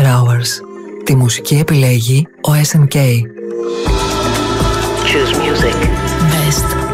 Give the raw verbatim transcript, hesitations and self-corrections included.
Hours. Τη μουσική επιλέγει ο ες εν κέι. Choose music. Best